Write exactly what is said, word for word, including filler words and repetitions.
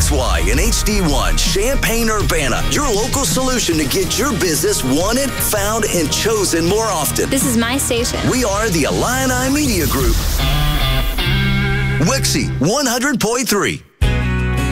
That's why in H D one, Champaign-Urbana, your local solution to get your business wanted, found, and chosen more often. This is my station. We are the Illini Media Group. Wixie one hundred point three.